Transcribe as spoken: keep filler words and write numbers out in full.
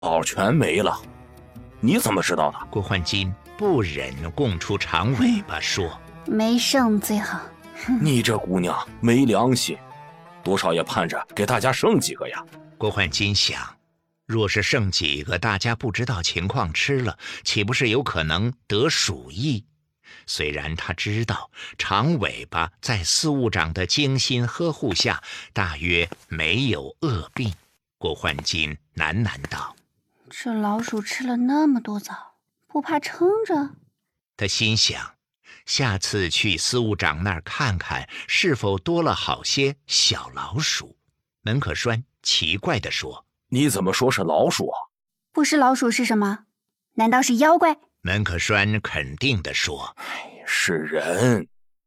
宝全没了。你怎么知道的？ 郭焕金不忍供出长尾巴，说：“ 没剩最好。 你这姑娘没良心，多少也盼着给大家剩几个呀。” 郭焕金想，若是剩几个大家不知道情况吃了，岂不是有可能得鼠疫？虽然他知道长尾巴在司务长的精心呵护下大约没有恶病，郭焕金喃喃道：“ 这老鼠吃了那么多枣，不怕撑着？” 他心想，下次去司务长那儿看看是否多了好些小老鼠。门可栓奇怪地说：“ 你怎么说是老鼠啊？ 不是老鼠是什么？难道是妖怪？” 门可栓肯定地说：“ 是人。”